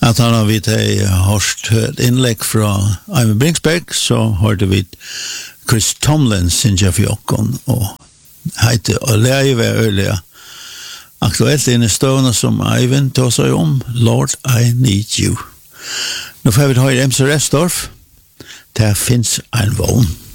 At han har vi hørt et innlegg fra Eivind Bringsberg, så hørte vi Chris Tomlin synge for jokken, og heter og lærer vi øyelige aktuelt inn i stående som Eivind tar seg om, Lord, I Need You. Nå får vi høre MC Restorff, der finnes en vogn.